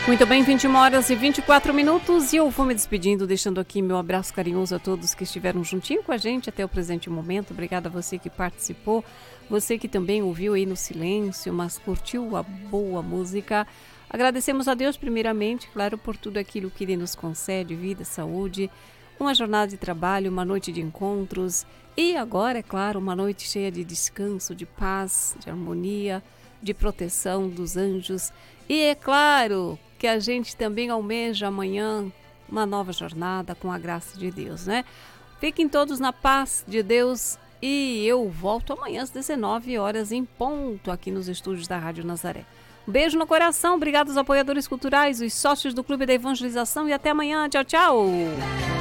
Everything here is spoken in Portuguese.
Muito bem, 21 horas e 24 minutos e eu vou me despedindo, deixando aqui meu abraço carinhoso a todos que estiveram juntinho com a gente até o presente momento. Obrigada a você que participou, você que também ouviu aí no silêncio, mas curtiu a boa música. Agradecemos a Deus primeiramente, claro, por tudo aquilo que Ele nos concede, vida, saúde, uma jornada de trabalho, uma noite de encontros e agora, é claro, uma noite cheia de descanso, de paz, de harmonia, de proteção dos anjos. E é claro que a gente também almeja amanhã uma nova jornada com a graça de Deus, né? Fiquem todos na paz de Deus e eu volto amanhã às 19 horas em ponto aqui nos estúdios da Rádio Nazaré. Um beijo no coração, obrigado aos apoiadores culturais, os sócios do Clube da Evangelização e até amanhã. Tchau, tchau!